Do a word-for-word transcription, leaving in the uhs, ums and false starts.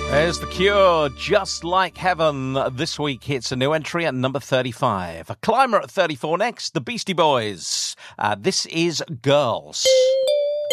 There's The Cure, Just Like Heaven. This week hits a new entry at number thirty-five. A climber at thirty-four next, The Beastie Boys. Uh, this is Girls.